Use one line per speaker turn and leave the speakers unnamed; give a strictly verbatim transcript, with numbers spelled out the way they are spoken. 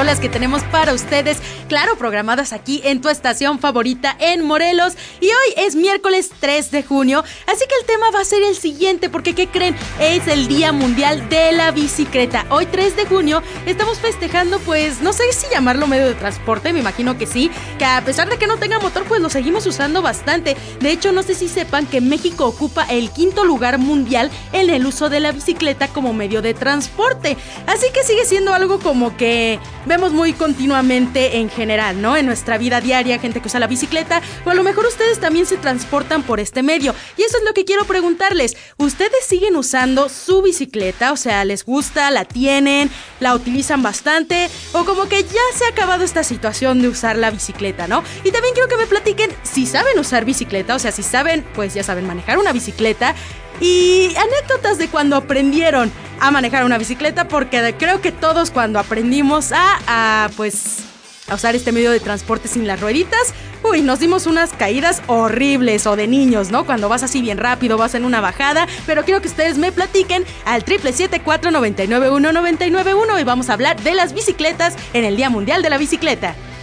rolas que tenemos para ustedes, claro, programadas aquí en tu estación favorita en Morelos. Y hoy es miércoles tres de junio, así que el tema va a ser el siguiente, porque ¿qué creen? Es el Día Mundial de la Bicicleta. Hoy tres de junio estamos festejando, pues no sé si llamarlo medio de transporte, me imagino que sí, que a pesar de que no tenga motor, pues lo seguimos usando bastante. De hecho, no sé si sepan que México ocupa el quinto lugar mundial en el uso de la bicicleta como medio de transporte. Así que sigue siendo algo como que vemos muy continuamente en general, ¿no? En nuestra vida diaria, gente que usa la bicicleta, o a lo mejor ustedes también se transportan por este medio. Y eso es lo que quiero preguntarles. ¿Ustedes siguen usando su bicicleta? O sea, ¿les gusta? ¿La tienen? ¿La utilizan bastante? ¿O como que ya se ha acabado esta situación de usar la bicicleta, ¿no? Y también quiero que me platiquen si saben usar bicicleta, o sea, si saben, pues ya saben manejar una bicicleta. Y anécdotas de cuando aprendieron a manejar una bicicleta, porque creo que todos cuando aprendimos a, a pues a usar este medio de transporte sin las rueditas, uy, nos dimos unas caídas horribles, o de niños, ¿no? Cuando vas así bien rápido, vas en una bajada. Pero quiero que ustedes me platiquen al siete siete siete, cuatro nueve nueve, uno nueve nueve uno y vamos a hablar de las bicicletas en el Día Mundial de la Bicicleta.